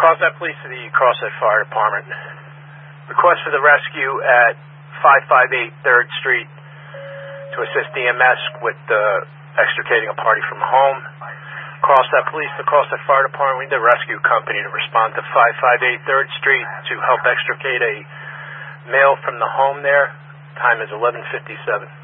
Carlsbad Police to the Carlsbad Fire Department. Request for the rescue at 558 3rd Street to assist EMS with extricating a party from home. Carlsbad Police to Carlsbad Fire Department. We need the rescue company to respond to 558 3rd Street to help extricate a male from the home there. Time is 11:57.